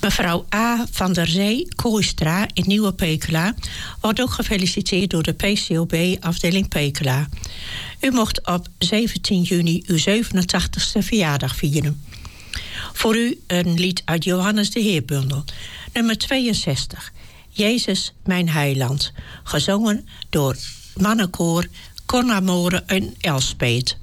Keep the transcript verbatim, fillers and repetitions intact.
Mevrouw A. van der Zee Kooistra in Nieuwe Pekela wordt ook gefeliciteerd door de P C O B afdeling Pekela. U mocht op zeventien juni uw zevenentachtigste verjaardag vieren. Voor u een lied uit Johannes de Heerbundel, nummer tweeënzestig. Jezus, mijn heiland, gezongen door mannenkoor Cornamoren en Elspeet.